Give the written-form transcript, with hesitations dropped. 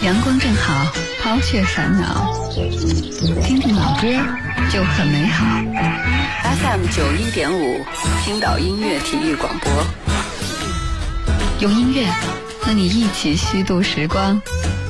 阳光正好，抛却烦恼，听听老歌就很美好。 FM 91.5，青岛音乐体育广播， 用音乐和你一起虚度时光。